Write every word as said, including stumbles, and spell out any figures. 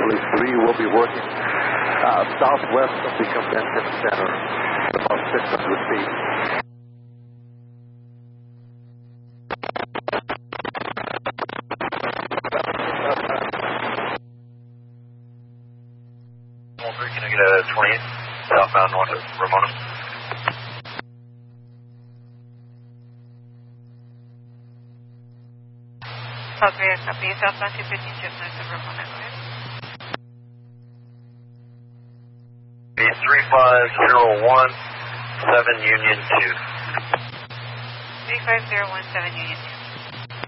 Angeles three will be working uh, southwest of the convention center, about six hundred feet. Can I get a twenty-eight southbound north of Ramona? South Korea, copy. Southbound two fifteen, shift north of Ramona, go ahead. three five zero one seven Union two. three five zero one seven Union two.